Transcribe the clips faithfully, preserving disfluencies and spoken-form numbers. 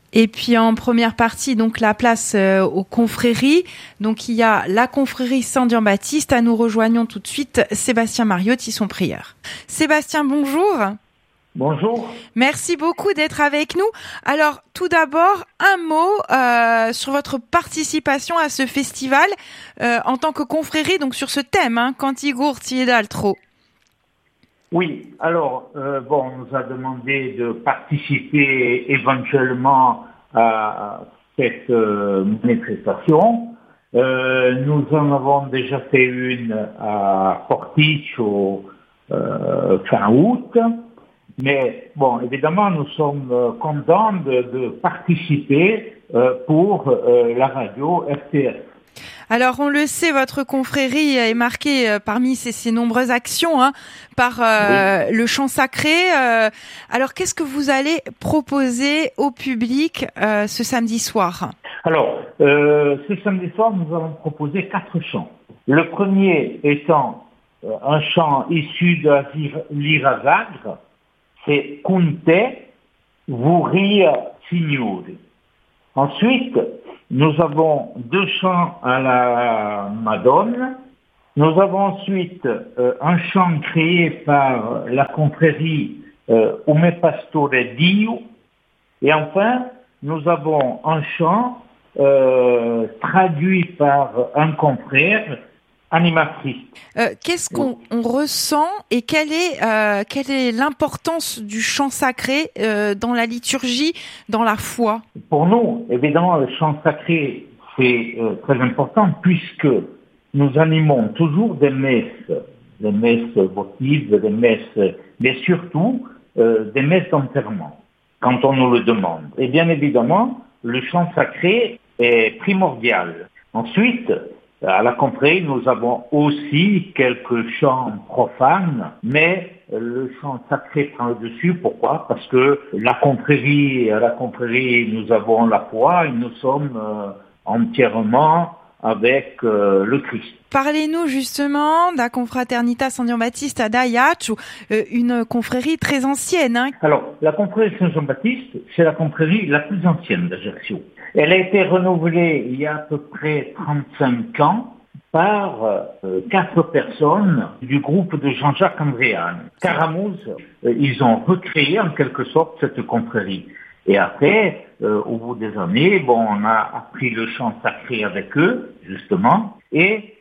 Et puis en première partie, donc la place euh, aux confréries. Donc il y a la confrérie Saint-Dian-Baptiste. À nous rejoignons tout de suite Sébastien Mariotti, son prieur. Sébastien, bonjour. Bonjour. Merci beaucoup d'être avec nous. Alors, tout d'abord, un mot euh, sur votre participation à ce festival euh, en tant que confrérie, donc sur ce thème, hein, Cantigur Tiedaltro. Oui, alors, euh, bon, on nous a demandé de participer éventuellement à cette euh, manifestation. Euh, nous en avons déjà fait une à Porticcio euh, fin août. Mais bon, évidemment, nous sommes euh, contents de, de participer euh, pour euh, la radio R T S. Alors, on le sait, votre confrérie est marquée euh, parmi ses, ses nombreuses actions hein, par euh, oui. le chant sacré. Euh, alors, qu'est-ce que vous allez proposer au public euh, ce samedi soir? Alors, euh, ce samedi soir, nous allons proposer quatre chants. Le premier étant euh, un chant issu de la Lyra Sacra, c'est Conte Vuria Signori. Ensuite, nous avons deux chants à la Madone. Nous avons ensuite euh, un chant créé par la confrérie euh, Ume Pastore Dio. Et enfin, nous avons un chant euh, traduit par un confrère, animatrice. Euh, qu'est-ce qu'on on ressent et quelle est, euh, quelle est l'importance du chant sacré euh, dans la liturgie, dans la foi? Pour nous, évidemment, le chant sacré, c'est euh, très important puisque nous animons toujours des messes, des messes votives, des messes, mais surtout euh, des messes d'enterrement, quand on nous le demande. Et bien évidemment, le chant sacré est primordial. Ensuite, à la confrérie, nous avons aussi quelques chants profanes, mais le chant sacré prend le dessus. Pourquoi? Parce que la confrérie, à la confrérie, nous avons la foi et nous sommes euh, entièrement avec euh, le Christ. Parlez-nous justement de la Confraternita Saint-Jean-Baptiste à Ajaccio, euh, une confrérie très ancienne. Hein. Alors, la confrérie Saint-Jean-Baptiste, c'est la confrérie la plus ancienne d'Ajaccio. Elle a été renouvelée il y a à peu près trente-cinq ans par euh, quatre personnes du groupe de Jean-Jacques Andréane. Caramouze, euh, ils ont recréé en quelque sorte cette confrérie. Et après, euh, au bout des années, bon, on a appris le chant sacré avec eux, justement, et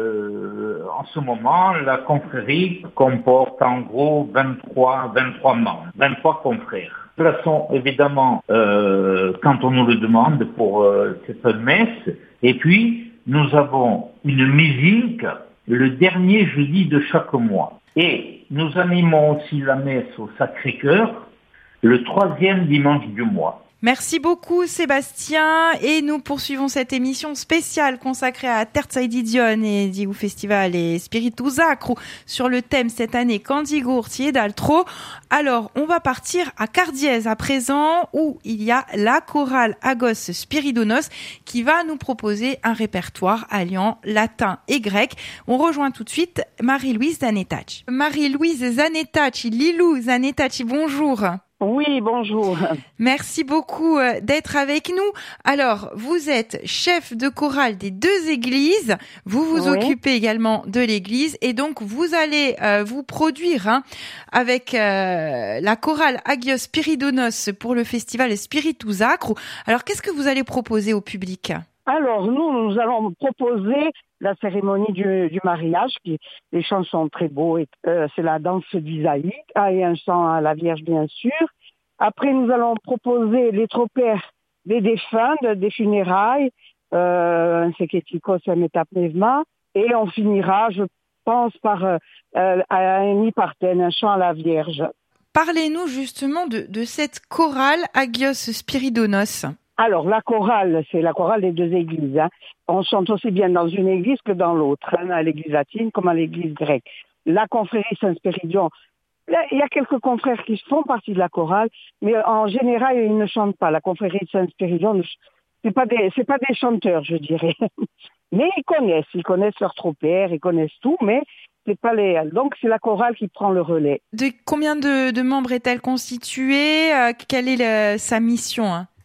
euh, en ce moment, la confrérie comporte en gros vingt-trois, vingt-trois membres, vingt-trois confrères. Plaçons évidemment euh, quand on nous le demande pour euh, cette messe, et puis nous avons une musique le dernier jeudi de chaque mois. Et nous animons aussi la messe au Sacré-Cœur le troisième dimanche du mois. Merci beaucoup Sébastien et nous poursuivons cette émission spéciale consacrée à Terza Edizione et du Festival et Spiritu Sacro sur le thème cette année Cantigur Tiedaltro. Alors on va partir à Cardièse à présent où il y a la chorale Agos Spiridonos qui va nous proposer un répertoire alliant latin et grec. On rejoint tout de suite Marie-Louise Zanettacci. Marie-Louise Zanettacci, Lilou Zanettacci, bonjour. Oui, bonjour. Merci beaucoup d'être avec nous. Alors, vous êtes chef de chorale des deux églises, vous vous oui. occupez également de l'église et donc vous allez euh, vous produire hein, avec euh, la chorale Agios Spiridonos pour le festival Spiritu Sacro. Alors, qu'est-ce que vous allez proposer au public ? Alors, nous, nous allons proposer la cérémonie du, du mariage, qui les chants sont très beaux. Et, euh, c'est la danse d'Isaïe et un chant à la Vierge, bien sûr. Après, nous allons proposer les tropères des défunts, des funérailles, euh, un seketikos, un métapneuma. Et on finira, je pense, par euh, un hypartène, un chant à la Vierge. Parlez-nous justement de, de cette chorale Agios Spiridonos. Alors, la chorale, c'est la chorale des deux églises. Hein. On chante aussi bien dans une église que dans l'autre, hein, à l'église latine comme à l'église grecque. La confrérie Saint-Spéridion, là, il y a quelques confrères qui font partie de la chorale, mais en général, ils ne chantent pas. La confrérie Saint-Spéridion, c'est pas des, c'est pas des chanteurs, je dirais. Mais ils connaissent, ils connaissent leur tropère, ils connaissent tout, mais c'est pas les. Donc, c'est la chorale qui prend le relais. De combien de, de membres est-elle constituée ? euh, Quelle est le, sa mission hein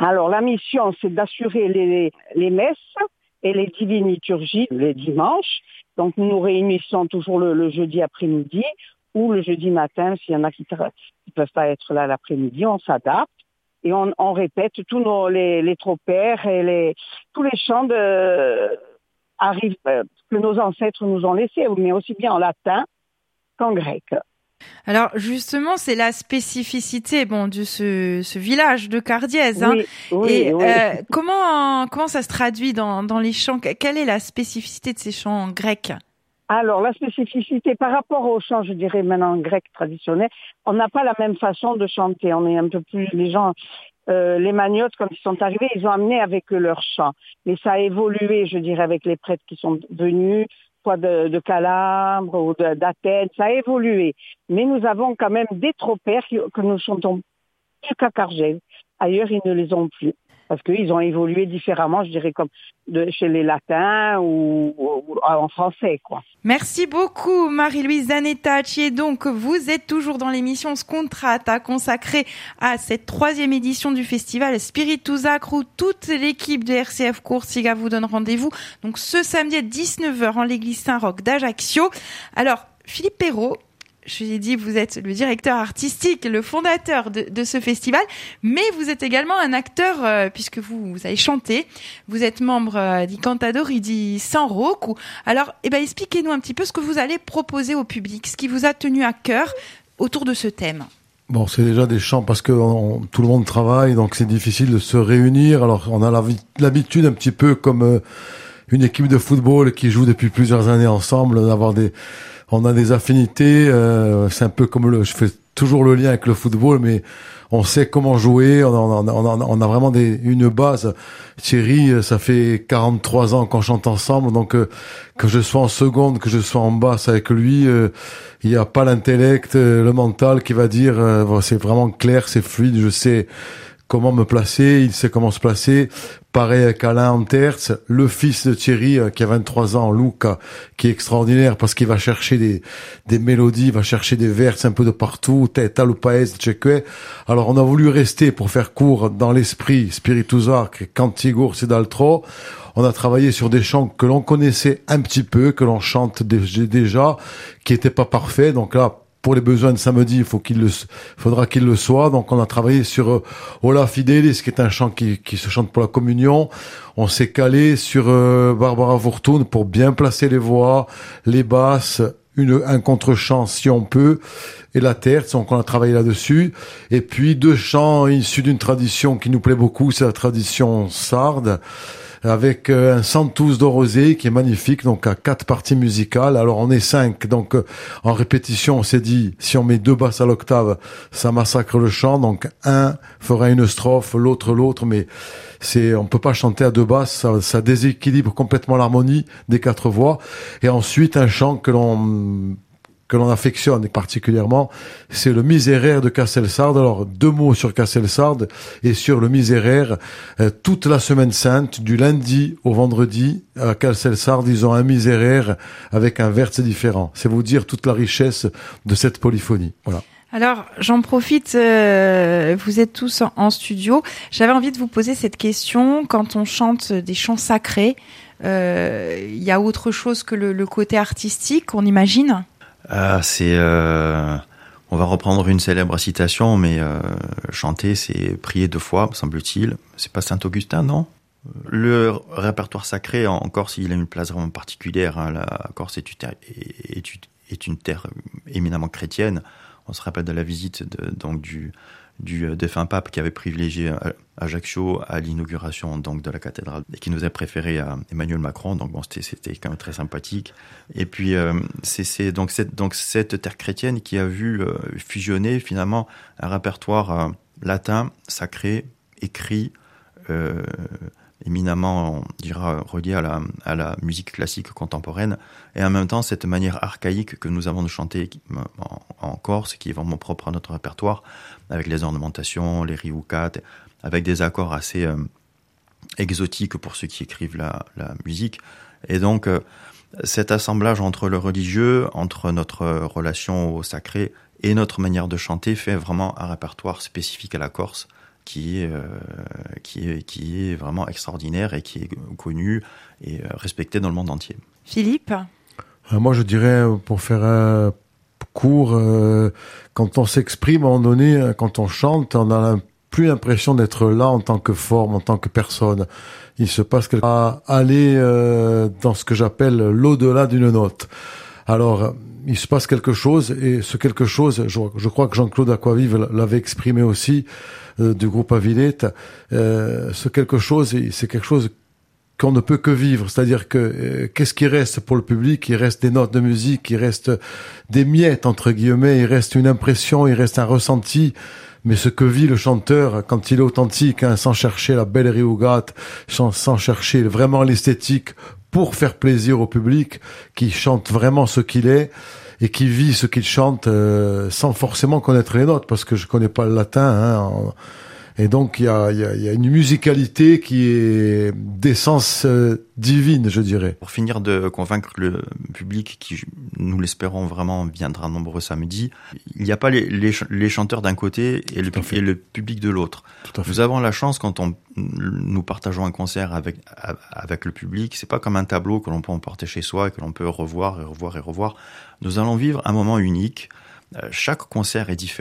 Alors, la mission, c'est d'assurer les, les messes et les divines liturgies les dimanches. Donc, nous nous réunissons toujours le, le jeudi après-midi ou le jeudi matin, s'il y en a qui ne peuvent pas être là l'après-midi, on s'adapte et on, on répète tous nos, les, les tropères et les, tous les chants de, arrivent, euh, que nos ancêtres nous ont laissés, mais aussi bien en latin qu'en grec. Alors justement, c'est la spécificité bon de ce, ce village de Cardiez. Hein. Oui, oui, et oui. Euh, comment comment ça se traduit dans dans les chants? Quelle est la spécificité de ces chants grecs? Alors la spécificité par rapport aux chants, je dirais maintenant grecs traditionnels, on n'a pas la même façon de chanter. On est un peu plus les gens. Euh, les magnottes, quand ils sont arrivés, ils ont amené avec eux leur chant. Mais ça a évolué, je dirais, avec les prêtres qui sont venus, soit de, de Calabre ou de, d'Athènes, ça a évolué. Mais nous avons quand même des tropères qui, que nous chantons plus qu'à Cardiez. Ailleurs, ils ne les ont plus. Parce qu'ils ont évolué différemment, je dirais, comme de, chez les latins ou, ou en français, quoi. Merci beaucoup, Marie-Louise Zanetta-Chier. Donc, vous êtes toujours dans l'émission Scontrata, consacrée à cette troisième édition du festival Spiritus Acru. Toute l'équipe de R C F Coursiga vous donne rendez-vous. Donc, ce samedi à dix-neuf heures en l'église Saint-Roch d'Ajaccio. Alors, Philippe Perrault, je l'ai dit, vous êtes le directeur artistique, le fondateur de, de ce festival, mais vous êtes également un acteur, euh, puisque vous, vous avez chanté. Vous êtes membre euh, di Cantadori di San Rocco. Alors, eh ben, expliquez-nous un petit peu ce que vous allez proposer au public, ce qui vous a tenu à cœur autour de ce thème. Bon, c'est déjà des chants parce que on, tout le monde travaille, donc c'est difficile de se réunir. Alors, on a l'habitude un petit peu comme euh, une équipe de football qui joue depuis plusieurs années ensemble, d'avoir des on a des affinités, euh, c'est un peu comme le, je fais toujours le lien avec le football, mais on sait comment jouer, on a, on a, on a, on a vraiment des, une base. Thierry, ça fait quarante-trois ans qu'on chante ensemble, donc euh, que je sois en seconde, que je sois en basse avec lui, euh, il n'y a pas l'intellect, euh, le mental qui va dire, euh, c'est vraiment clair, c'est fluide, je sais comment me placer, il sait comment se placer. Pareil avec Alain Antertz, le fils de Thierry, qui a vingt-trois ans, Luca, qui est extraordinaire parce qu'il va chercher des, des mélodies, il va chercher des vers un peu de partout, Teta Lupaes, Tcheque. Alors on a voulu rester, pour faire court, dans l'esprit Spiritus Acru, Cantigur Sidaltro. On a travaillé sur des chants que l'on connaissait un petit peu, que l'on chante déjà, qui étaient pas parfaits. Donc là, pour les besoins de samedi, il faut qu'il le, faudra qu'il le soit. Donc, on a travaillé sur euh, Ola Fidelis, qui est un chant qui, qui se chante pour la communion. On s'est calé sur euh, Barbara Fortune pour bien placer les voix, les basses, une, un contre-chant si on peut, et la terce. Donc, on a travaillé là-dessus. Et puis, deux chants issus d'une tradition qui nous plaît beaucoup, c'est la tradition sarde, avec euh, un Santus de Rosé qui est magnifique, donc à quatre parties musicales. Alors on est cinq, donc euh, en répétition on s'est dit, si on met deux basses à l'octave, ça massacre le chant, donc un fera une strophe, l'autre l'autre, mais c'est, on peut pas chanter à deux basses, ça, ça déséquilibre complètement l'harmonie des quatre voix. Et ensuite un chant que l'on que l'on affectionne particulièrement, c'est le Miserere de Cassel-Sarde. Alors, deux mots sur Cassel-Sarde et sur le Miserere. Euh, toute la semaine sainte, du lundi au vendredi, à Cassel-Sarde, ils ont un Miserere avec un verse différent. C'est vous dire toute la richesse de cette polyphonie. Voilà. Alors, j'en profite, euh, vous êtes tous en, en studio. J'avais envie de vous poser cette question. Quand on chante des chants sacrés, il euh, y a autre chose que le, le côté artistique, on imagine ? Ah, c'est, euh, on va reprendre une célèbre citation, mais euh, chanter, c'est prier deux fois, me semble-t-il. C'est pas Saint-Augustin, non ? Le répertoire sacré en Corse, il a une place vraiment particulière. Hein. La Corse est une, est, est une terre éminemment chrétienne. On se rappelle de la visite de, donc du, du défunt pape qui avait privilégié Ajaccio à l'inauguration donc de la cathédrale et qui nous a préféré à Emmanuel Macron. Donc bon, c'était, c'était quand même très sympathique. Et puis euh, c'est, c'est donc cette donc cette terre chrétienne qui a vu euh, fusionner finalement un répertoire euh, latin sacré écrit. Euh, éminemment, on dira, relié à la, à la musique classique contemporaine, et en même temps, cette manière archaïque que nous avons de chanter en, en Corse, qui est vraiment propre à notre répertoire, avec les ornementations, les rioucates, avec des accords assez euh, exotiques pour ceux qui écrivent la, la musique. Et donc, euh, cet assemblage entre le religieux, entre notre relation au sacré et notre manière de chanter fait vraiment un répertoire spécifique à la Corse, qui est, euh, qui est, qui est vraiment extraordinaire et qui est connu et respecté dans le monde entier. Philippe ? euh, Moi, je dirais, pour faire un court, euh, quand on s'exprime, à un moment donné, quand on chante, on a plus l'impression d'être là en tant que forme, en tant que personne. Il se passe quelque chose à aller euh, dans ce que j'appelle l'au-delà d'une note. Alors, il se passe quelque chose, et ce quelque chose, je, je crois que Jean-Claude Aquavive l'avait exprimé aussi, euh, du groupe Avilette, euh, ce quelque chose, c'est quelque chose qu'on ne peut que vivre. C'est-à-dire que, euh, qu'est-ce qui reste pour le public? Il reste des notes de musique, il reste des miettes, entre guillemets, il reste une impression, il reste un ressenti. Mais ce que vit le chanteur, quand il est authentique, hein, sans chercher la belle riugate, sans, sans chercher vraiment l'esthétique, pour faire plaisir au public, qui chante vraiment ce qu'il est et qui vit ce qu'il chante euh, sans forcément connaître les notes, parce que je connais pas le latin. Hein, en... Et donc il y a, y, a, y a une musicalité qui est d'essence euh, divine, je dirais. Pour finir de convaincre le public qui, nous l'espérons vraiment, viendra nombreux samedi, il n'y a pas les, les, les chanteurs d'un côté et le, et le public de l'autre. Nous avons la chance, quand on, nous partageons un concert avec, avec le public, c'est pas comme un tableau que l'on peut emporter chez soi et que l'on peut revoir et revoir et revoir. Nous allons vivre un moment unique. Chaque concert est différent.